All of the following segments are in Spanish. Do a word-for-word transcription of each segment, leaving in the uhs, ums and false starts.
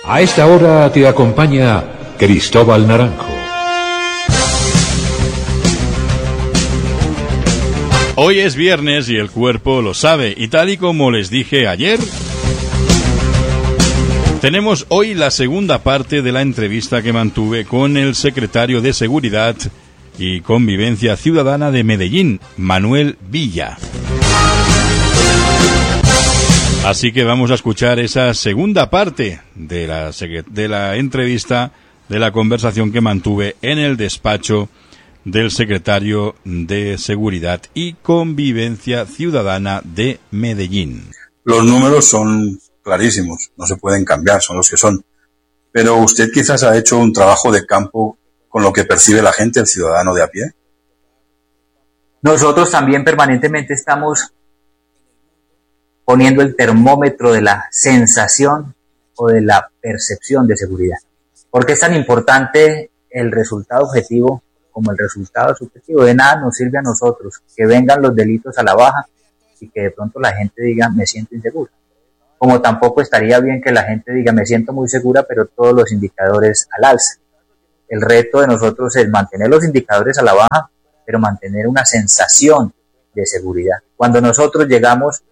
A esta hora te acompaña Cristóbal Naranjo. Hoy es viernes y el cuerpo lo sabe, y tal y como les dije ayer, tenemos hoy la segunda parte de la entrevista que mantuve con el secretario de Seguridad y Convivencia Ciudadana de Medellín, Manuel Villa. Así que vamos a escuchar esa segunda parte de la, de la entrevista, de la conversación que mantuve en el despacho del secretario de Seguridad y Convivencia Ciudadana de Medellín. Los números son clarísimos, no se pueden cambiar, son los que son. Pero usted quizás ha hecho un trabajo de campo con lo que percibe la gente, el ciudadano de a pie. Nosotros también permanentemente estamos poniendo el termómetro de la sensación o de la percepción de seguridad. ¿Por qué es tan importante el resultado objetivo como el resultado subjetivo? De nada nos sirve a nosotros que vengan los delitos a la baja y que de pronto la gente diga me siento insegura. Como tampoco estaría bien que la gente diga me siento muy segura, pero todos los indicadores al alza. El reto de nosotros es mantener los indicadores a la baja, pero mantener una sensación de seguridad. Cuando nosotros llegamos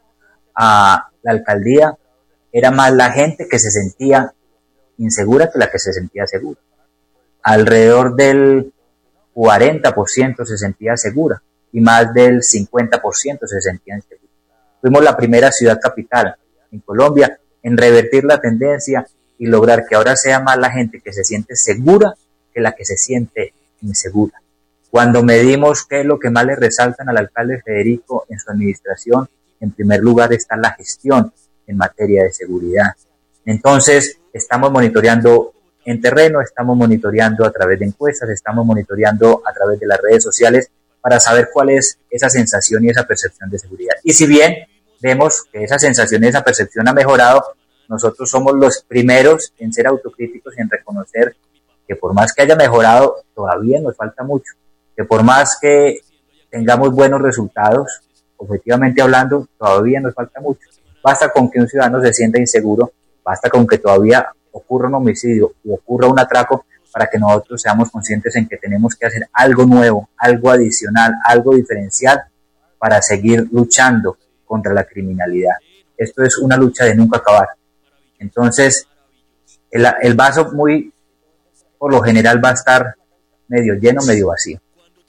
a la alcaldía, era más la gente que se sentía insegura que la que se sentía segura. Alrededor del cuarenta por ciento se sentía segura y más del cincuenta por ciento se sentía insegura. Fuimos la primera ciudad capital en Colombia en revertir la tendencia y lograr que ahora sea más la gente que se siente segura que la que se siente insegura. Cuando medimos qué es lo que más le resaltan al alcalde Federico en su administración, en primer lugar está la gestión en materia de seguridad. Entonces, estamos monitoreando en terreno, estamos monitoreando a través de encuestas, estamos monitoreando a través de las redes sociales para saber cuál es esa sensación y esa percepción de seguridad. Y si bien vemos que esa sensación y esa percepción ha mejorado, nosotros somos los primeros en ser autocríticos y en reconocer que por más que haya mejorado, todavía nos falta mucho. Que por más que tengamos buenos resultados, objetivamente hablando, todavía nos falta mucho. Basta con que un ciudadano se sienta inseguro, basta con que todavía ocurra un homicidio o ocurra un atraco para que nosotros seamos conscientes en que tenemos que hacer algo nuevo, algo adicional, algo diferencial para seguir luchando contra la criminalidad. Esto es una lucha de nunca acabar. Entonces, el, el vaso muy, por lo general va a estar medio lleno, medio vacío.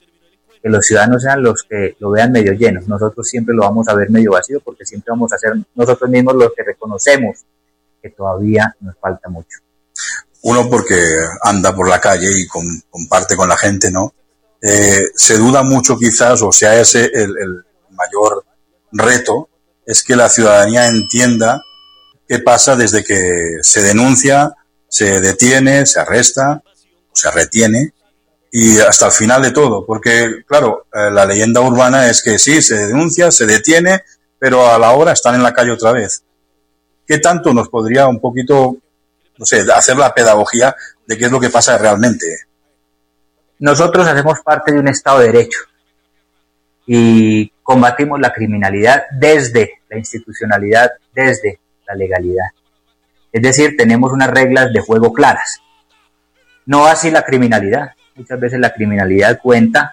Que los ciudadanos sean los que lo vean medio lleno. Nosotros siempre lo vamos a ver medio vacío porque siempre vamos a ser nosotros mismos los que reconocemos que todavía nos falta mucho. Uno porque anda por la calle y con, comparte con la gente, ¿no? Eh, se duda mucho quizás, o sea, ese el, el mayor reto es que la ciudadanía entienda qué pasa desde que se denuncia, se detiene, se arresta, se retiene, y hasta el final de todo, porque claro, eh, la leyenda urbana es que sí, se denuncia, se detiene, pero a la hora están en la calle otra vez. ¿Qué tanto nos podría un poquito, no sé, hacer la pedagogía de qué es lo que pasa realmente? Nosotros hacemos parte de un Estado de Derecho y combatimos la criminalidad desde la institucionalidad, desde la legalidad. Es decir, tenemos unas reglas de juego claras. No así la criminalidad. Muchas veces la criminalidad cuenta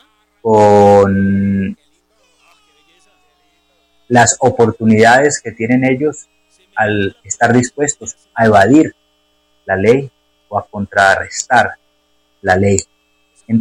con las oportunidades que tienen ellos al estar dispuestos a evadir la ley o a contrarrestar la ley.